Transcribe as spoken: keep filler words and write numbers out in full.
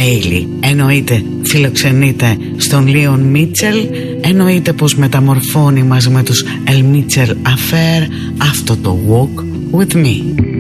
Μπέιλι. Εννοείται φιλοξενείται στον Λίον Μίτσελ. Εννοείται πως μεταμορφώνει μαζί με τους El Mitchell Affair αυτό το Walk With Me.